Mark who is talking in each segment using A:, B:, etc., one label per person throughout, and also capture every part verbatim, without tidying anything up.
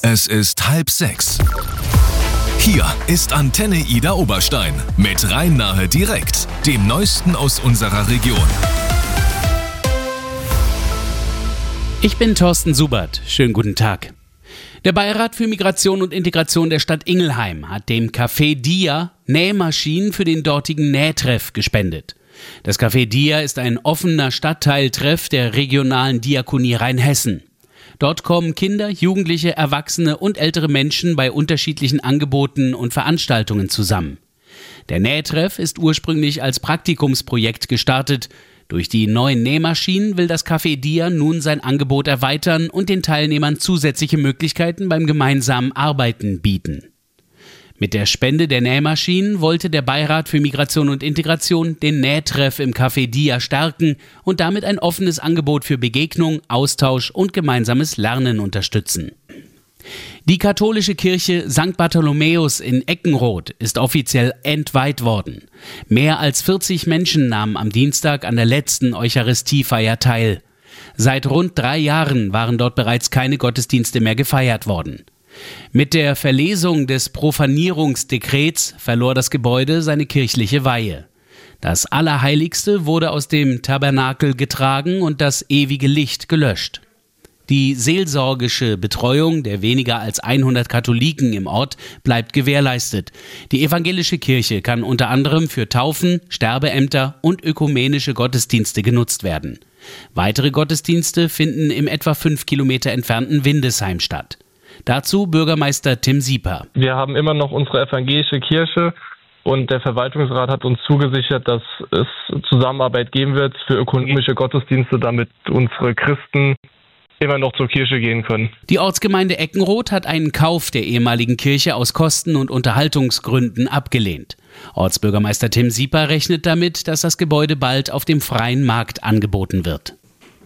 A: Es ist halb sechs. Hier ist Antenne Ida Oberstein mit Rhein-Nahe direkt, dem Neuesten aus unserer Region.
B: Ich bin Thorsten Subert. Schönen guten Tag. Der Beirat für Migration und Integration der Stadt Ingelheim hat dem Café Dia Nähmaschinen für den dortigen Nähtreff gespendet. Das Café Dia ist ein offener Stadtteiltreff der regionalen Diakonie Rheinhessen. Dort kommen Kinder, Jugendliche, Erwachsene und ältere Menschen bei unterschiedlichen Angeboten und Veranstaltungen zusammen. Der Nähtreff ist ursprünglich als Praktikumsprojekt gestartet. Durch die neuen Nähmaschinen will das Café Dia nun sein Angebot erweitern und den Teilnehmern zusätzliche Möglichkeiten beim gemeinsamen Arbeiten bieten. Mit der Spende der Nähmaschinen wollte der Beirat für Migration und Integration den Nähtreff im Café Dia stärken und damit ein offenes Angebot für Begegnung, Austausch und gemeinsames Lernen unterstützen. Die katholische Kirche Sankt Bartholomäus in Eckenroth ist offiziell entweiht worden. Mehr als vierzig Menschen nahmen am Dienstag an der letzten Eucharistiefeier teil. Seit rund drei Jahren waren dort bereits keine Gottesdienste mehr gefeiert worden. Mit der Verlesung des Profanierungsdekrets verlor das Gebäude seine kirchliche Weihe. Das Allerheiligste wurde aus dem Tabernakel getragen und das ewige Licht gelöscht. Die seelsorgische Betreuung der weniger als hundert Katholiken im Ort bleibt gewährleistet. Die evangelische Kirche kann unter anderem für Taufen, Sterbeämter und ökumenische Gottesdienste genutzt werden. Weitere Gottesdienste finden im etwa fünf Kilometer entfernten Windesheim statt. Dazu Bürgermeister Tim Sieper.
C: Wir haben immer noch unsere evangelische Kirche und der Verwaltungsrat hat uns zugesichert, dass es Zusammenarbeit geben wird für ökumenische Gottesdienste, damit unsere Christen immer noch zur Kirche gehen können.
B: Die Ortsgemeinde Eckenroth hat einen Kauf der ehemaligen Kirche aus Kosten- und Unterhaltungsgründen abgelehnt. Ortsbürgermeister Tim Sieper rechnet damit, dass das Gebäude bald auf dem freien Markt angeboten wird.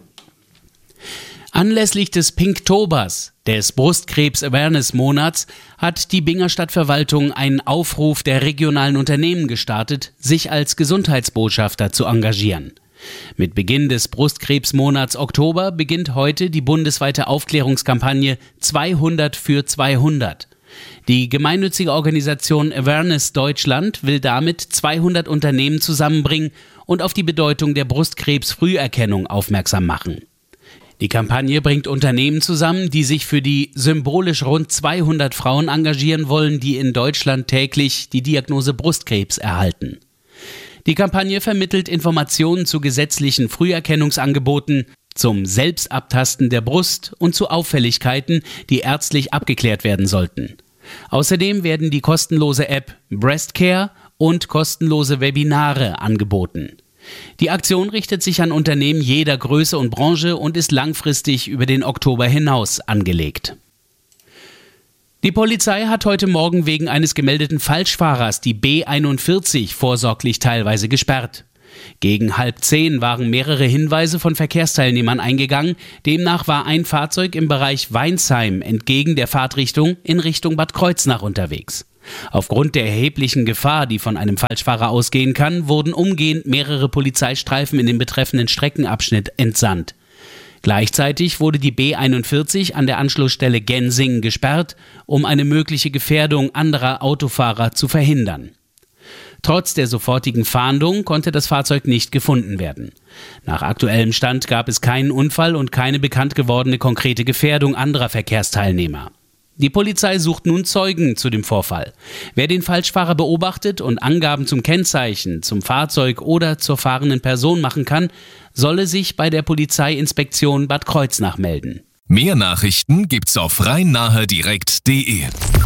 B: Anlässlich des Pinktobers, des Brustkrebs-Awareness-Monats, hat die Binger Stadtverwaltung einen Aufruf der regionalen Unternehmen gestartet, sich als Gesundheitsbotschafter zu engagieren. Mit Beginn des Brustkrebsmonats Oktober beginnt heute die bundesweite Aufklärungskampagne zweihundert für zweihundert. Die gemeinnützige Organisation Awareness Deutschland will damit zweihundert Unternehmen zusammenbringen und auf die Bedeutung der Brustkrebsfrüherkennung aufmerksam machen. Die Kampagne bringt Unternehmen zusammen, die sich für die symbolisch rund zweihundert Frauen engagieren wollen, die in Deutschland täglich die Diagnose Brustkrebs erhalten. Die Kampagne vermittelt Informationen zu gesetzlichen Früherkennungsangeboten, zum Selbstabtasten der Brust und zu Auffälligkeiten, die ärztlich abgeklärt werden sollten. Außerdem werden die kostenlose App Breastcare und kostenlose Webinare angeboten. Die Aktion richtet sich an Unternehmen jeder Größe und Branche und ist langfristig über den Oktober hinaus angelegt. Die Polizei hat heute Morgen wegen eines gemeldeten Falschfahrers die B einundvierzig vorsorglich teilweise gesperrt. Gegen halb zehn waren mehrere Hinweise von Verkehrsteilnehmern eingegangen. Demnach war ein Fahrzeug im Bereich Weinsheim entgegen der Fahrtrichtung in Richtung Bad Kreuznach unterwegs. Aufgrund der erheblichen Gefahr, die von einem Falschfahrer ausgehen kann, wurden umgehend mehrere Polizeistreifen in den betreffenden Streckenabschnitt entsandt. Gleichzeitig wurde die B einundvierzig an der Anschlussstelle Gensingen gesperrt, um eine mögliche Gefährdung anderer Autofahrer zu verhindern. Trotz der sofortigen Fahndung konnte das Fahrzeug nicht gefunden werden. Nach aktuellem Stand gab es keinen Unfall und keine bekannt gewordene konkrete Gefährdung anderer Verkehrsteilnehmer. Die Polizei sucht nun Zeugen zu dem Vorfall. Wer den Falschfahrer beobachtet und Angaben zum Kennzeichen, zum Fahrzeug oder zur fahrenden Person machen kann, solle sich bei der Polizeiinspektion Bad Kreuznach melden.
A: Mehr Nachrichten gibt's auf rhein-nahe direkt punkt de.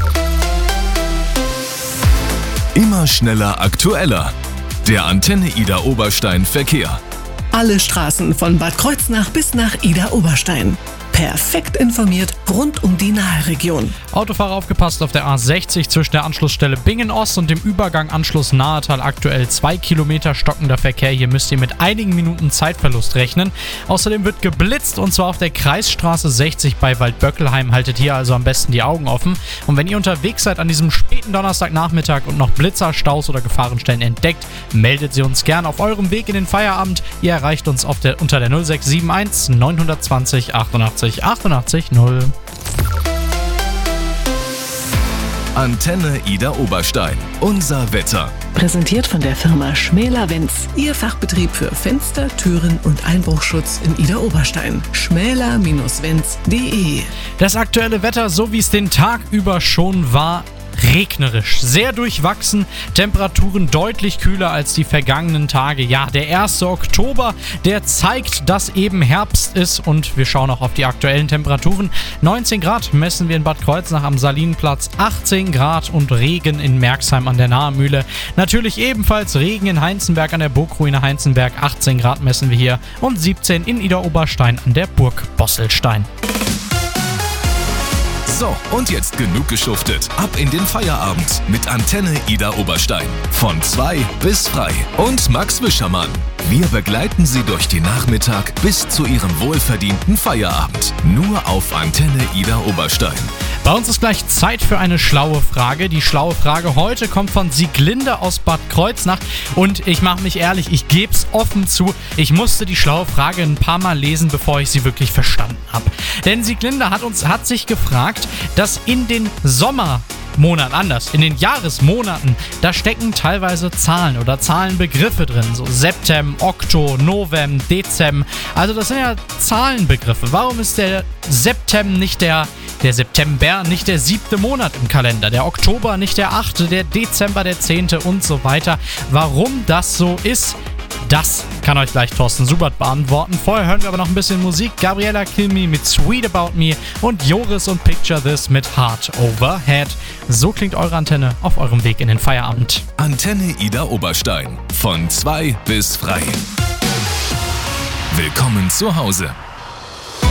A: Immer schneller, aktueller. Der Antenne Ida Oberstein Verkehr.
D: Alle Straßen von Bad Kreuznach bis nach Ida Oberstein. Perfekt informiert rund um die Naheregion.
E: Autofahrer aufgepasst auf der A sechzig zwischen der Anschlussstelle Bingen-Ost und dem Übergang Anschluss Nahetal. Aktuell zwei Kilometer stockender Verkehr. Hier müsst ihr mit einigen Minuten Zeitverlust rechnen. Außerdem wird geblitzt und zwar auf der Kreisstraße sechzig bei Waldböckelheim. Haltet hier also am besten die Augen offen. Und wenn ihr unterwegs seid an diesem späten Donnerstagnachmittag und noch Blitzer, Staus oder Gefahrenstellen entdeckt, meldet sie uns gern auf eurem Weg in den Feierabend. Ihr erreicht uns auf der, unter der null sechs sieben eins neun zwei null achtundachtzig achtundachtzig null.
A: Antenne Ida Oberstein. Unser Wetter.
D: Präsentiert von der Firma Schmäler-Wenz. Ihr Fachbetrieb für Fenster, Türen und Einbruchschutz in Ida Oberstein. schmäler Bindestrich wenz punkt de.
E: Das aktuelle Wetter, so wie es den Tag über schon war, regnerisch, sehr durchwachsen, Temperaturen deutlich kühler als die vergangenen Tage. Ja, der erste Oktober, der zeigt, dass eben Herbst ist und wir schauen auch auf die aktuellen Temperaturen. neunzehn Grad messen wir in Bad Kreuznach am Salinenplatz, achtzehn Grad und Regen in Merxheim an der Nahemühle. Natürlich ebenfalls Regen in Heinzenberg an der Burgruine Heinzenberg, achtzehn Grad messen wir hier und siebzehn in Ida Oberstein an der Burg Bosselstein.
A: So, und jetzt genug geschuftet. Ab in den Feierabend mit Antenne Ida Oberstein. Von zwei bis frei. Und Max Wischermann. Wir begleiten Sie durch den Nachmittag bis zu Ihrem wohlverdienten Feierabend. Nur auf Antenne Ida Oberstein.
E: Bei uns ist gleich Zeit für eine schlaue Frage. Die schlaue Frage heute kommt von Sieglinde aus Bad Kreuznach. Und ich mache mich ehrlich, ich gebe es offen zu, ich musste die schlaue Frage ein paar Mal lesen, bevor ich sie wirklich verstanden habe. Denn Sieglinde hat uns hat sich gefragt, dass in den Sommermonaten, anders, in den Jahresmonaten, da stecken teilweise Zahlen oder Zahlenbegriffe drin. So Septem, Okto, Novem, Dezem. Also das sind ja Zahlenbegriffe. Warum ist der Septem nicht der Der September nicht der siebte Monat im Kalender, der Oktober nicht der achte, der Dezember der zehnte und so weiter. Warum das so ist, das kann euch gleich Thorsten Subert beantworten. Vorher hören wir aber noch ein bisschen Musik. Gabriella Kilmi mit Sweet About Me und Joris und Picture This mit Heart Overhead. So klingt eure Antenne auf eurem Weg in den Feierabend.
A: Antenne Ida Oberstein. Von zwei bis frei. Willkommen zu Hause.